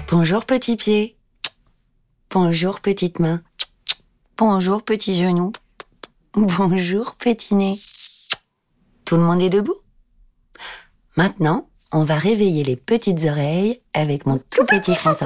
Bonjour petit pied. Bonjour petite main. Bonjour petit genou. Bonjour petit nez. Tout le monde est debout? Maintenant, on va réveiller les petites oreilles avec mon tout petit français.